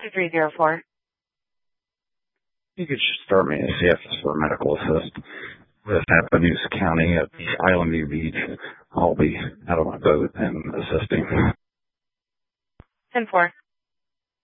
2304. You could start me a CFS for medical assist with Appaloosa County at Island View Beach. I'll be out of my boat and assisting. 10-4.